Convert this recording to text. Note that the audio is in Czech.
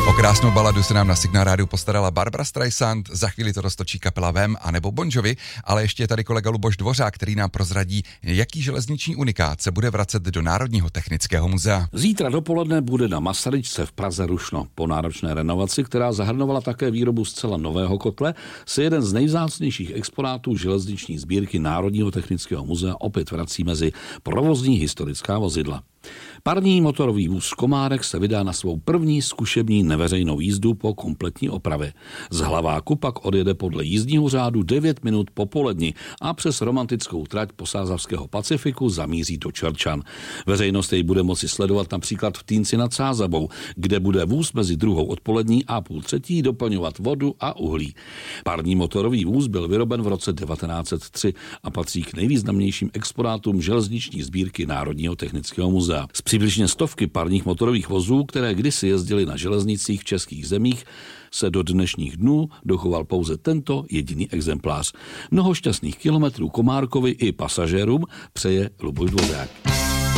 O krásnou baladu se nám na Signál rádiu postarala Barbra Streisand, za chvíli to roztočí kapela Vem a nebo Bon Jovi, ale ještě je tady kolega Luboš Dvořák, který nám prozradí, jaký železniční unikát se bude vracet do Národního technického muzea. Zítra dopoledne bude na Masaryčce v Praze rušno. Po náročné renovaci, která zahrnovala také výrobu zcela nového kotle, se jeden z nejvzácnějších exponátů železniční sbírky Národního technického muzea opět vrací mezi provozní historická vozidla. Parní motorový vůz Komárek se vydá na svou první zkušební neveřejnou jízdu po kompletní opravě. Z Hlaváku pak odjede podle jízdního řádu 9 minut po poledni a přes romantickou trať Posázavského Pacifiku zamíří do Čerčan. Veřejnost jej bude moci sledovat například v Týnci nad Sázavou, kde bude vůz mezi 2. odpolední a půl 3. doplňovat vodu a uhlí. Parní motorový vůz byl vyroben v roce 1903 a patří k nejvýznamnějším exponátům železniční sbírky Národního technického muzea. Z přibližně 100 parních motorových vozů, které kdysi jezdily na železnicích v českých zemích, se do dnešních dnů dochoval pouze tento jediný exemplář. Mnoho šťastných kilometrů Komárkovi i pasažérům přeje Luboš Dvořák.